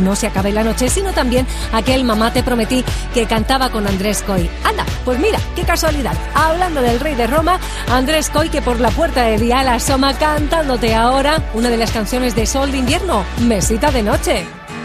no se acabe la noche, sino también aquel Mamá te prometí que cantaba con Andrés Coy. Anda, pues mira, qué casualidad. Hablando del rey de Roma, Andrés Coy, que por la puerta de Dial asoma cantándote ahora una de las canciones de Sol de Invierno, Mesita de Noche.